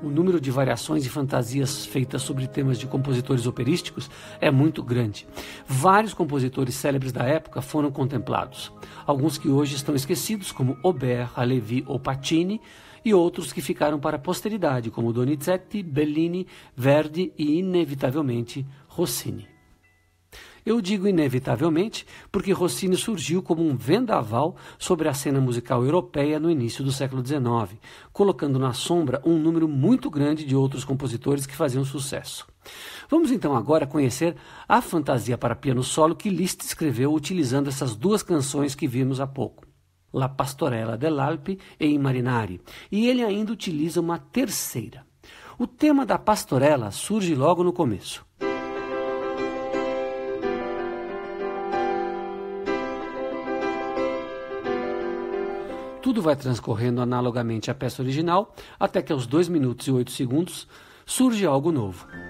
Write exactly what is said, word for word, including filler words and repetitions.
O número de variações e fantasias feitas sobre temas de compositores operísticos é muito grande. Vários compositores célebres da época foram contemplados. Alguns que hoje estão esquecidos, como Auber, Halévy ou Pacini, e outros que ficaram para a posteridade, como Donizetti, Bellini, Verdi e, inevitavelmente, Rossini. Eu digo inevitavelmente porque Rossini surgiu como um vendaval sobre a cena musical europeia no início do século dezenove, colocando na sombra um número muito grande de outros compositores que faziam sucesso. Vamos então agora conhecer a fantasia para piano solo que Liszt escreveu utilizando essas duas canções que vimos há pouco, La Pastorella dell'Alpi e I Marinari, e ele ainda utiliza uma terceira. O tema da Pastorella surge logo no começo. Tudo vai transcorrendo analogamente à peça original, até que aos dois minutos e oito segundos surge algo novo.